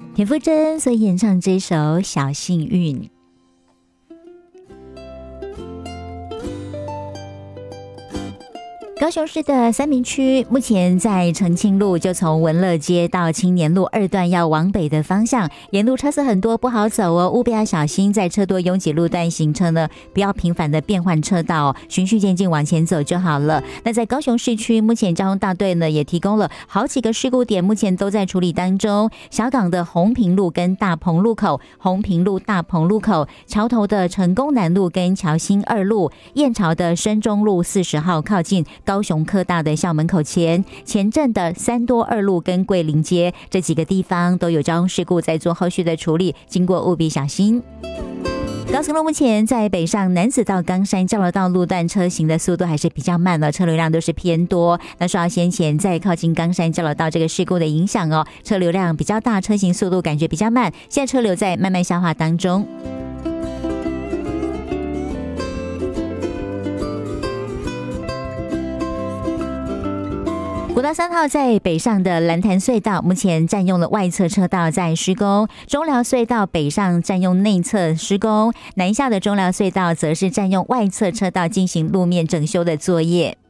田馥甄所演唱这首《小幸运》。高雄市的三民区目前在澄清路，就从文乐街到青年路2段要往北的方向，沿路车子很多，不好走哦，务必要小心。在车多拥挤路段行车呢，不要频繁的变换车道，循序渐进往前走就好了。那在高雄市区，目前交通大队呢也提供了好几个事故点，目前都在处理当中。小港的红屏路跟大鹏路口、红屏路大鹏路口、桥头的成功南路跟桥新2路、燕巢的深中路40号靠近高雄科大的校门口前，前镇的3多2路跟桂林街这几个地方都有交通事故在做后续的处理，经过务必小心。高速路目前在北上楠梓到冈山交流道路段车行的速度还是比较慢了，车流量都是偏多。那受到先前在靠近冈山交流道这个事故的影响哦，车流量比较大，车行速度感觉比较慢，现在车流在慢慢消化当中。国道3号在北上的蓝潭隧道，目前占用了外侧车道在施工；中寮隧道北上占用内侧施工，南下的中寮隧道则是占用外侧车道进行路面整修的作业。